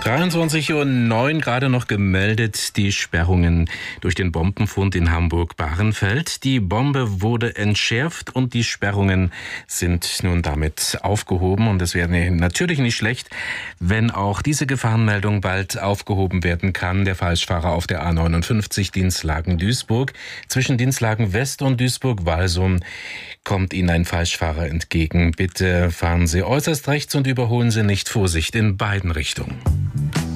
23:09 Uhr gerade noch gemeldet, die Sperrungen durch den Bombenfund in Hamburg-Bahrenfeld. Die Bombe wurde entschärft und die Sperrungen sind nun damit aufgehoben. Und es wäre natürlich nicht schlecht, wenn auch diese Gefahrenmeldung bald aufgehoben werden kann. Der Falschfahrer auf der A59 Dinslagen-Duisburg. Zwischen Dinslagen West und Duisburg-Walsum kommt Ihnen ein Falschfahrer entgegen. Bitte fahren Sie äußerst rechts und überholen Sie nicht. Vorsicht in beiden Richtungen.